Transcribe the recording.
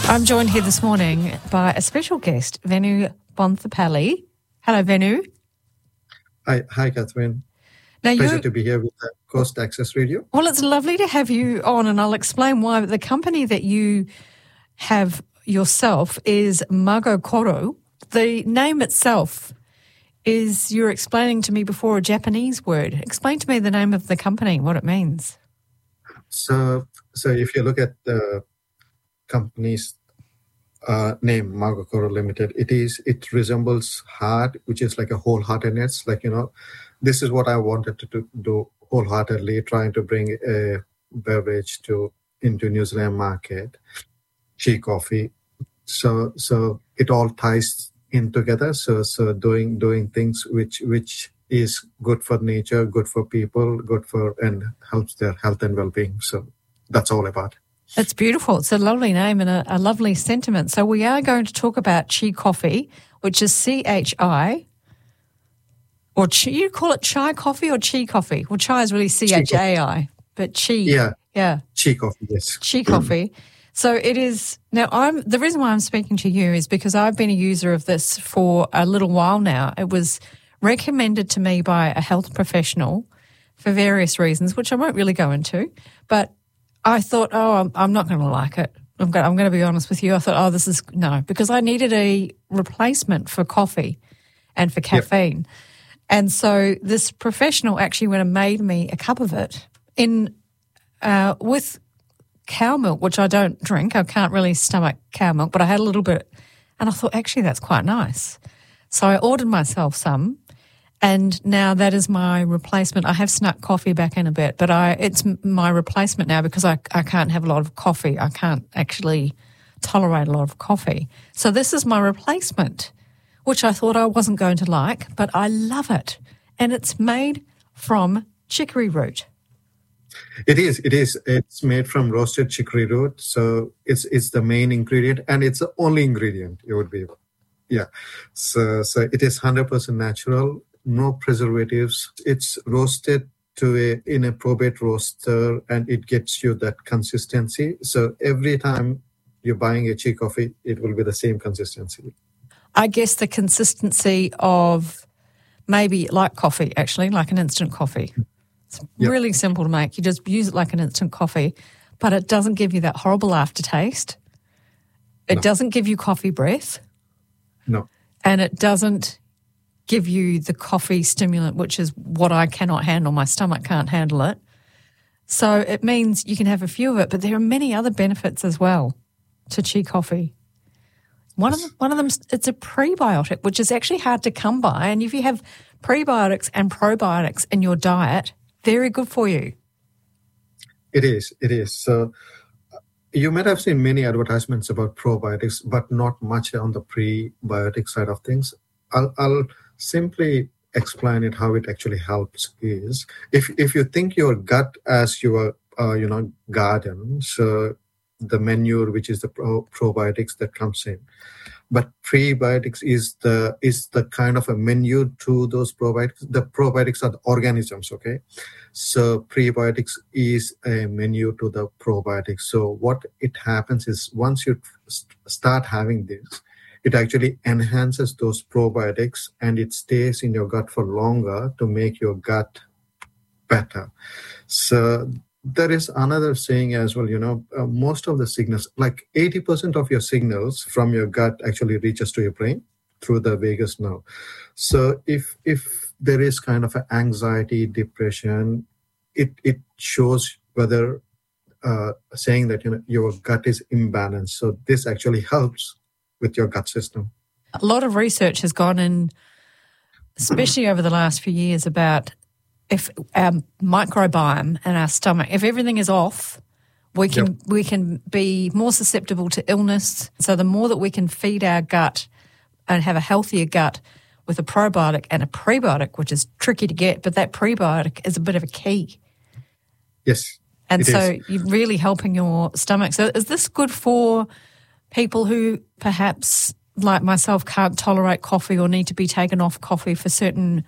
I'm joined here this morning by a special guest, Venu Bonthapally. Hello, Venu. Hi, Catherine. Now Pleasure to be here with Coast Access Radio. Well, it's lovely to have you on, and I'll explain why. The company that you have yourself is Magokoro. The name itself is, you were explaining to me before, a Japanese word. Explain to me the name of the company, what it means. So if you look at the company's name, Magokoro Limited, it resembles heart, which is like a wholeheartedness. Like, this is what I wanted to do wholeheartedly, trying to bring a beverage into New Zealand market, tea coffee. So it all ties in together. So doing things which is good for nature, good for people, and helps their health and well-being. So that's all about it. It's beautiful. It's a lovely name and a lovely sentiment. So we are going to talk about Chi Coffee, which is CHI, or Chi, you call it Chai Coffee or Chi Coffee? Well, Chai is really CHAI, but Chi. Yeah. Chi Coffee, yes. Chi Coffee. So it is, now the reason why I'm speaking to you is because I've been a user of this for a little while now. It was recommended to me by a health professional for various reasons, which I won't really go into, but I thought, I'm not going to like it. I'm going to be honest with you. I thought, because I needed a replacement for coffee and for caffeine. Yep. And so this professional actually went and made me a cup of it with cow milk, which I don't drink. I can't really stomach cow milk, but I had a little bit, and I thought, actually, that's quite nice. So I ordered myself some. And now that is my replacement. I have snuck coffee back in a bit, but it's my replacement now because I can't have a lot of coffee. I can't actually tolerate a lot of coffee. So this is my replacement, which I thought I wasn't going to like, but I love it. And it's made from chicory root. It is. It's made from roasted chicory root. So it's the main ingredient, and it's the only ingredient it would be. Yeah. So it is 100% natural. No preservatives. It's roasted in a probate roaster, and it gets you that consistency. So every time you're buying a Chi coffee, it will be the same consistency. I guess the consistency of maybe like coffee, actually, like an instant coffee. It's really simple to make. You just use it like an instant coffee, but it doesn't give you that horrible aftertaste. It doesn't give you coffee breath. No. And it doesn't give you the coffee stimulant, which is what I cannot handle. My stomach can't handle it. So it means you can have a few of it, but there are many other benefits as well to Chi coffee. One of them, it's a prebiotic, which is actually hard to come by. And if you have prebiotics and probiotics in your diet, very good for you. It is. So you might have seen many advertisements about probiotics, but not much on the prebiotic side of things. I'll simply explain it how it actually helps is if you think your gut as your garden, so the manure, which is the probiotics that comes in, but prebiotics is the kind of a menu to those probiotics. The probiotics are the organisms, okay? So prebiotics is a menu to the probiotics. So what it happens is once you start having this, it actually enhances those probiotics, and it stays in your gut for longer to make your gut better. So there is another saying as well, most of the signals, like 80% of your signals from your gut actually reaches to your brain through the vagus nerve. So if there is kind of an anxiety, depression, it shows whether saying that your gut is imbalanced. So this actually helps with your gut system. A lot of research has gone in, especially over the last few years, about if our microbiome and our stomach, if everything is off, we can be more susceptible to illness. So the more that we can feed our gut and have a healthier gut with a probiotic and a prebiotic, which is tricky to get, but that prebiotic is a bit of a key. Yes. And so you're really helping your stomach. So is this good for people who perhaps, like myself, can't tolerate coffee or need to be taken off coffee for certain